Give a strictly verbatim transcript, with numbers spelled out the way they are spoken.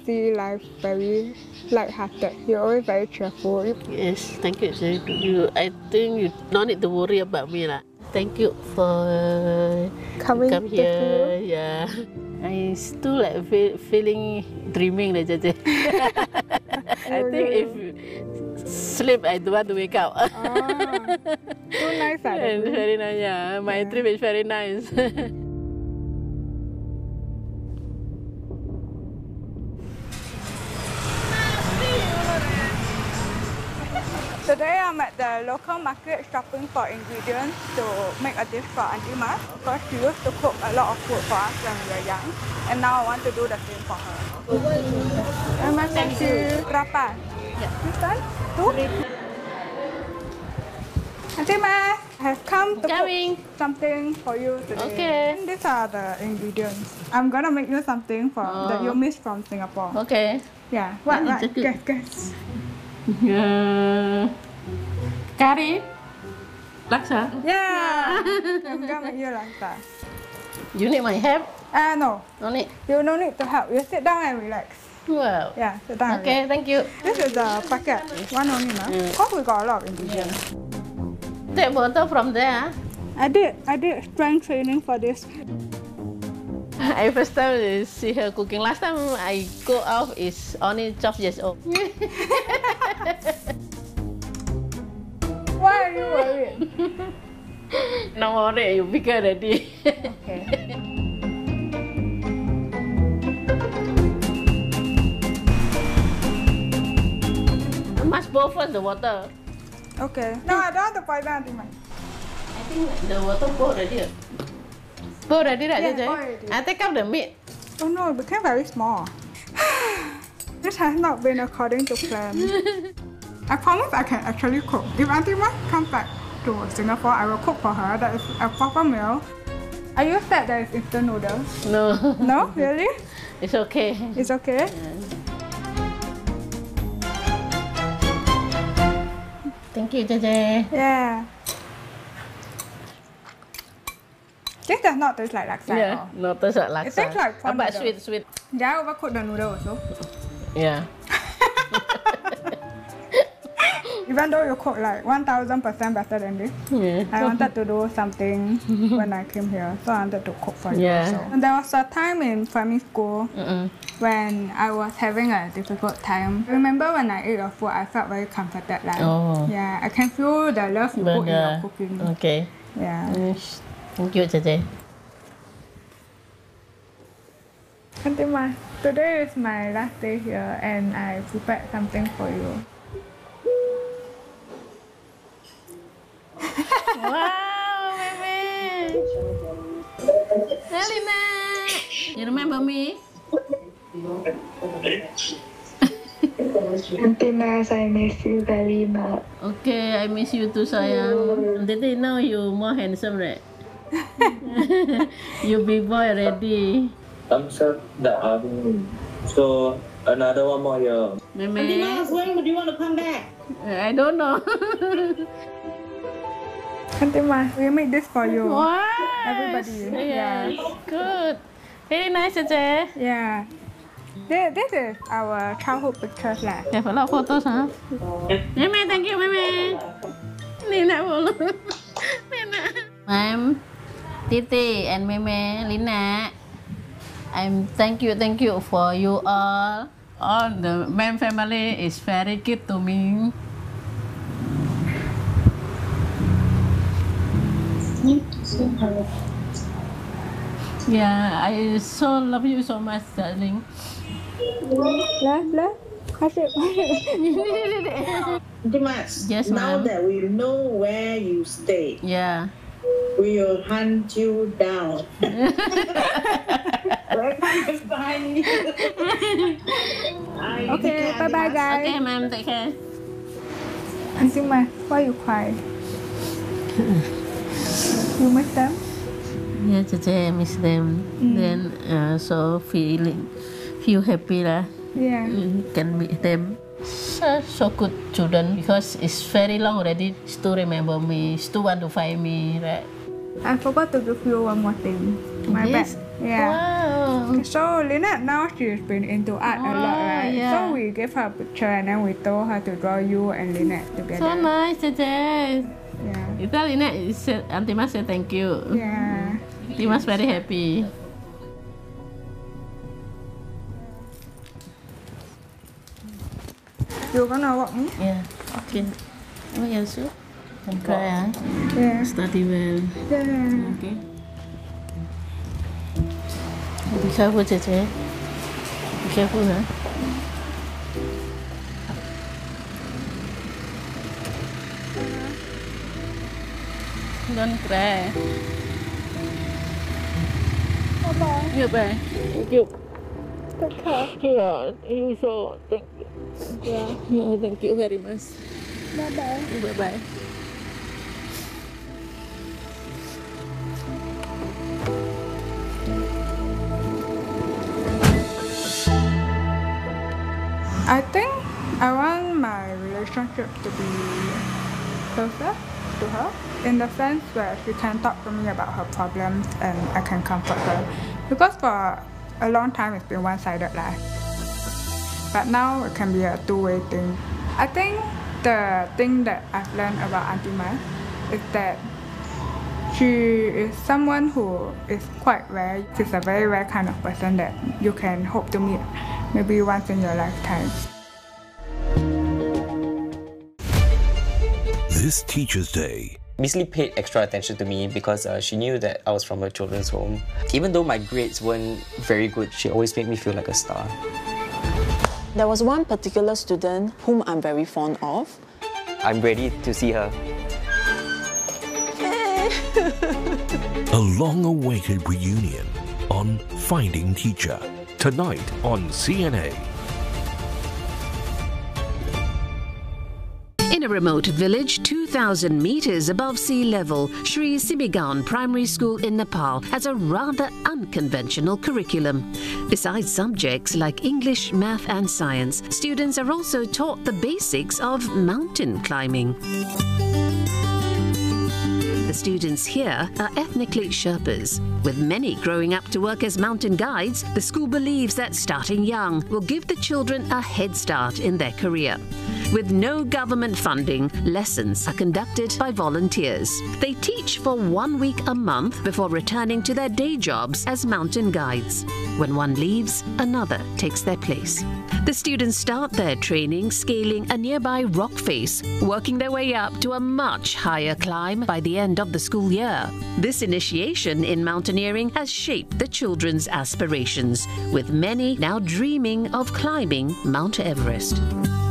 see life very light-hearted. You're always very cheerful. Yes, thank you. You, I think you don't need to worry about me lah. Thank you for Coming come to here. Yeah, I still like feel, feeling dreaming lah, Jaja. I think if sleep, I don't want to wake up. Ah, so nice. And very nice. Yeah, my yeah. dream is very nice. Today I'm at the local market shopping for ingredients to make a dish for Auntie Mas. Because she used to cook a lot of food for us when we were young, and now I want to do the same for her. Terima kasih. Berapa? This one? Two? Auntie Mas, I have come to Coming. cook something for you today. Okay. And these are the ingredients. I'm gonna make you something for oh. that you miss from Singapore. Okay. Yeah. What? What? Guess, guess. Uh, curry, laksa. Yeah, I'm gonna make you laksa. You need my help? Ah, uh, no. No need. You no need to help. You sit down and relax. Well. Yeah, sit down. Okay, thank you. This is the packet. One only now. Mm. Because we got a lot of ingredients. Yeah. Take water from there. I did. I did strength training for this. I first time see her cooking. Last time I go out is only twelve years old. Why are you worried? No worry, you bigger already. Okay. Must boil first the water. Okay. No, I don't want to boil down too much. I think the water boil already. Boil already, right? Yeah, boil already. I take out the meat. Oh no, it became very small. This has not been according to plan. I promise I can actually cook. If Auntie Mas comes back to Singapore, I will cook for her. That is a proper meal. Are you sad there is instant noodles? No. No? Really? It's okay. It's okay? Yeah. Thank you, Jaja. Yeah. This does not taste like laksa. Yeah, not taste like laksa. It tastes like prawn but noodle. sweet, sweet. Did I overcook the noodle also? Yeah. Even though you cook like one thousand percent better than this, Yeah. I wanted to do something when I came here, so I wanted to cook for you Yeah. also. And there was a time in primary school Mm-mm. when I was having a difficult time. Remember when I ate your food, I felt very comforted. Like, Oh. yeah, I can feel the love you But, put in your uh, cooking. Okay. Yeah. Yes. Thank you, Jaja. Auntie Mas, today is my last day here and I prepared something for you. Wow, baby! Elina! You remember me? Auntie Mas, I miss you very much. Okay, I miss you too, sayang. Today now you more handsome, right? You big boy already. Thumbs up the album. So another one more year. Meme. Auntie Mas, when would you want to come back? I don't know. Auntie Mas, we made this for you. Wow. Everybody. Yeah. Good. Very nice, Jaja. Yeah. This, this is our childhood pictures lah. Have a lot of photos, huh? Meme, thank you, Meme. Lina boleh. Lina. Ma'am, Titi and Meme, Lina. I'm thank you, thank you for you all. All the Mem family is very good to me. Yeah, I so love you so much, darling. Lah, lah. Kasih. Auntie Mas, Yes, now ma'am. that we know where you stay, Yeah. we will hunt you down. Where can you find you? Okay, bye bye guys. Okay, ma'am, take care. Auntie Mas, why you cry? You miss them? Yeah, Jaja, I miss them. Mm. Then uh, so feeling feel happy lah. Yeah. You can meet them. So, so good children because it's very long already. Still remember me. Still want to find me, right? I forgot to give you one more thing. My Yes? bag. Yeah. Wow. Oh. So Lynette now she's been into art a lot, Oh, right? yeah. So we gave her a picture and then we told her to draw you and Lynette together. So nice, Jeje. Yeah. You tell Lynette, you said, Auntie Mas said thank you. Yeah. Auntie Mas very happy. You're gonna walk me? Yeah. Okay. Oh, yeah, so. Don't cry, huh? Yeah. Study well. Yeah. Okay. Be careful, Jeje. Be careful, huh? Don't cry. Bye-bye. Goodbye. Thank you. Take care. Yeah, you so thank you. Yeah. Yeah, thank you very much. Bye-bye. Bye bye. I think I want my relationship to be closer to her in the sense where she can talk to me about her problems and I can comfort her. Because for a long time it's been one-sided life. But now it can be a two-way thing. I think the thing that I've learned about Auntie Mas is that she is someone who is quite rare. She's a very rare kind of person that you can hope to meet maybe once in your lifetime. This Teacher's Day. Miss Lee paid extra attention to me because uh, she knew that I was from a children's home. Even though my grades weren't very good, she always made me feel like a star. There was one particular student whom I'm very fond of. I'm ready to see her. A long-awaited reunion on Finding Teacher. Tonight on C N A. In a remote village two thousand meters above sea level, Sri Sibigaon Primary School in Nepal has a rather unconventional curriculum. Besides subjects like English, math and science, students are also taught the basics of mountain climbing. The students here are ethnically Sherpas. With many growing up to work as mountain guides, the school believes that starting young will give the children a head start in their career. With no government funding, lessons are conducted by volunteers. They teach for one week a month before returning to their day jobs as mountain guides. When one leaves, another takes their place. The students start their training scaling a nearby rock face, working their way up to a much higher climb by the end of the school year. This initiation in mountaineering has shaped the children's aspirations, with many now dreaming of climbing Mount Everest.